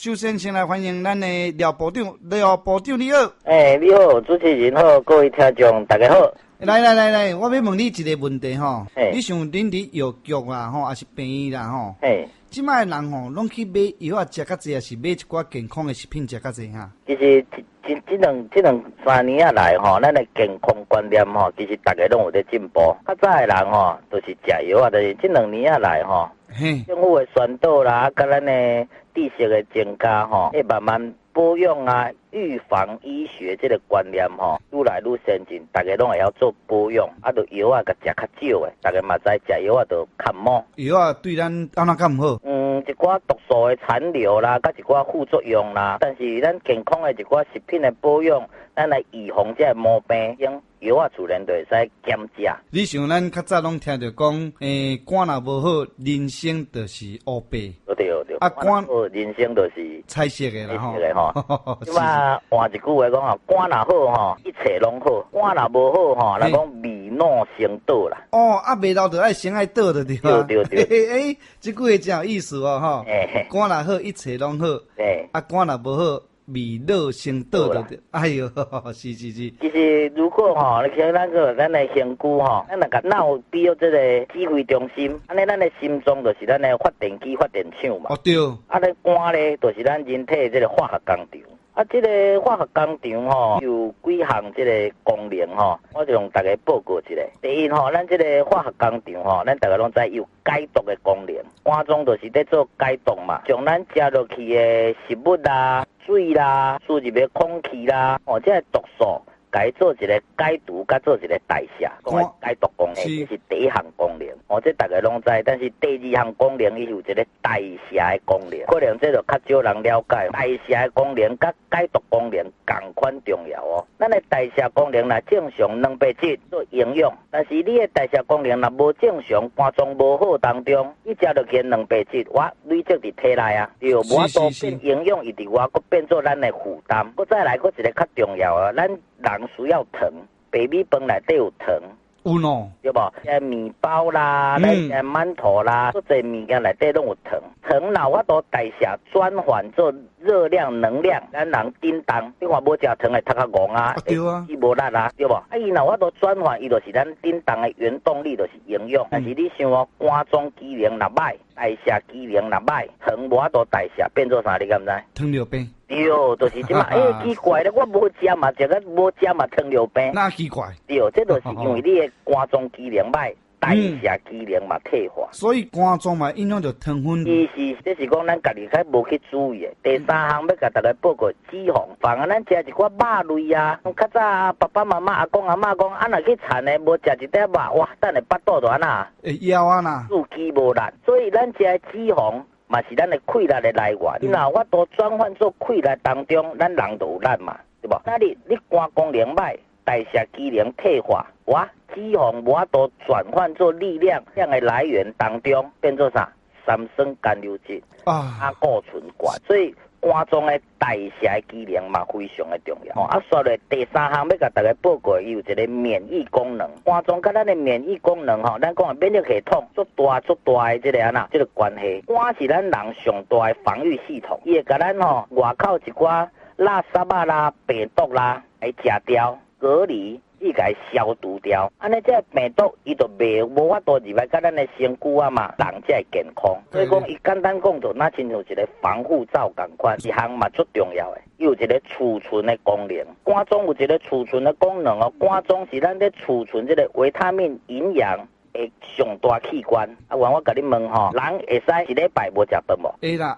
首先，先来欢迎咱的廖部长，你好。 你好，主持人好，各位听众大家好。 来，我要问你一个问题吼。你像恁伫药局啦吼，还是病院啦吼？即摆人吼，拢去买药啊，食较济，还是买一寡健康的食品食较济哈？ 其实这两3年来吼，咱的健康观念吼，其实大家拢有在进步。较早的人吼，都是食药啊，但是这2年来吼，政府的宣导啦，甲咱的知识的增加吼，会慢慢保养啊，预防医学这个观念吼，愈来愈先进，大家拢会晓做保养，啊，就药啊，甲食较少的，大家嘛知食药啊，就较冒。 药啊，对咱安怎较唔好？ 一寡毒素的残留啦，甲一寡副作用啦，但是咱健康的一寡食品的保养，咱来预防这毛病，用药啊，自然就会使减食。 你像咱较早拢听着讲，肝若无好，人生就是乌白。 对。 啊，肝好，人生就是彩色的啦吼。 即嘛换一句话讲吼，肝若好吼，一切拢好；肝若无好吼，咱讲味浓先倒啦。 啊，味道就爱先爱倒的对吧？ 对。 这句话真有意思哦吼。肝若好，一切拢好。啊，肝若无好。味道先倒的，哎呦，是。其实如果吼，你像咱的身躯吼，咱若甲脑比到这个指挥中心，安尼咱的心脏就是咱的发电机、发电厂嘛。 对。 啊，咱肝咧，就是咱人体这个化学工厂。啊，这个化学工厂吼，有几项这个功能吼，我就向大家报告一下。第一吼，咱这个化学工厂吼，咱大家拢知有解毒的功能。肝脏就是在做解毒嘛，将咱食落去的食物啦、水啦、输入的空气啦，这个毒素，该做一个解毒，甲做一个代谢，讲解毒功能，这是第一项功能。这大家拢知，但是第2项功能，伊有一个代谢的功能，可能这就较少人了解。代谢的功能甲解毒功能同款重要哦。咱的代谢功能若正常，蛋白质做营养，但是你的代谢功能若无正常，肝脏无好当中，你食落去蛋白质，累积伫体内啊，对，无法度变营养，伊伫外，佫变做咱的负担。佫再来，佫一个较重要啊，咱人需要糖，白米饭内底有糖。 有喏， 对无？面包啦，馒头啦，做这物件内底拢有糖。糖若法度代谢转换做热量、能量，咱人叮当，你看无食糖会头壳戆啊， 对啊， 伊无力啊，对无？伊若法度转换，伊就是咱叮当的原动力，就是营养。但是你想哦，肝脏机能若歹，代谢机能若歹，糖无法度代谢，变做啥？你敢知？ 糖尿病。 对，就是即嘛。奇怪咧，我无食嘛，食个无食嘛，糖尿病。 那奇怪。 对，这就是因为你的肝脏机能歹。代谢机能嘛退化， 所以肝脏嘛影响着糖分。 是，这是讲咱家己较无去注意的。第3项要甲大家报告脂肪，反而咱食一寡肉类啊，较早爸爸妈妈、阿公阿嬷讲，若去田的无食一块肉，哇，等下腹肚就安那， 会枵啊呐， 腹肌无力。所以咱食脂肪嘛是咱的气力的来源。你若我都转换做气力当中，咱人就有力嘛，对无？那你肝功能歹，代谢机能退化，脂肪无法度转换做力量的来源当中，变做啥？三酸甘油酯啊，固醇高，所以肝脏的代谢机能嘛非常的重要。说咧第3项要甲大家报告，伊有一个免疫功能。肝脏甲咱的免疫功能咱讲的免疫系统足大的这个这个关系。肝是咱人上大的防御系统，伊会甲咱外口一寡垃圾啦、病毒啦来食掉、隔离。伊甲伊消除掉，安尼这病毒伊就无法度入来甲咱的身躯啊嘛，人才会健康。所以讲，伊简单讲就那亲像一个防护罩同款，一项嘛足重要的，伊有一个储存的功能。肝脏有一个储存的功能哦，肝脏是咱咧储存这个维他命、营养的上大器官。我甲你问人会使1礼拜无食饭无？ 会啦。